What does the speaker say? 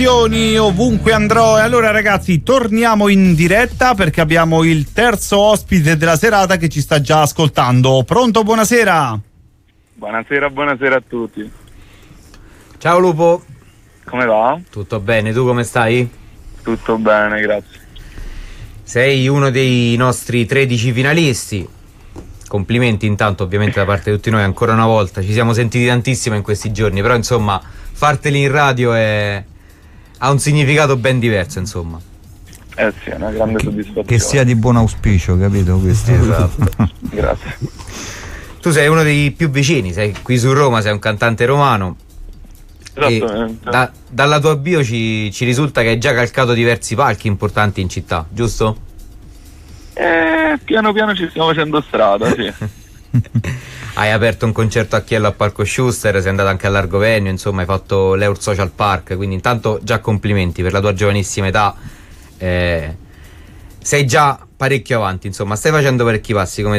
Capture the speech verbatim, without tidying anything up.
Ovunque andrò. E allora ragazzi, torniamo in diretta perché abbiamo il terzo ospite della serata che ci sta già ascoltando. Pronto? Buonasera. Buonasera, buonasera a tutti. Ciao Lupo. Come va? Tutto bene, tu come stai? Tutto bene, grazie. Sei uno dei nostri tredici finalisti. Complimenti intanto ovviamente da parte di tutti noi ancora una volta. Ci siamo sentiti tantissimo in questi giorni, però insomma farteli in radio è... ha un significato ben diverso, insomma. Eh sì, è una grande che, soddisfazione. Che sia di buon auspicio, capito? Questo. Esatto. Grazie. Tu sei uno dei più vicini, sei qui su Roma, sei un cantante romano. Esattamente. Da, dalla tua bio ci, ci risulta che hai già calcato diversi palchi importanti in città, giusto? Eh, piano piano ci stiamo facendo strada, sì. Hai aperto un concerto a Chiello a Parco Schuster, sei andato anche all'Argovennio, insomma hai fatto l'Eur Social Park, quindi intanto già complimenti per la tua giovanissima età, eh, sei già parecchio avanti, insomma stai facendo parecchi passi come